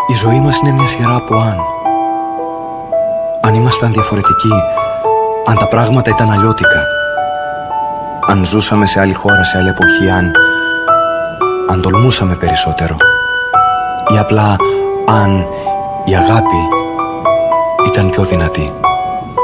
Η ζωή μας είναι μια σειρά από αν ήμασταν διαφορετικοί, αν τα πράγματα ήταν αλλιώτικα, αν ζούσαμε σε άλλη χώρα, σε άλλη εποχή, αν τολμούσαμε περισσότερο, ή απλά αν η αγάπη ήταν πιο δυνατή.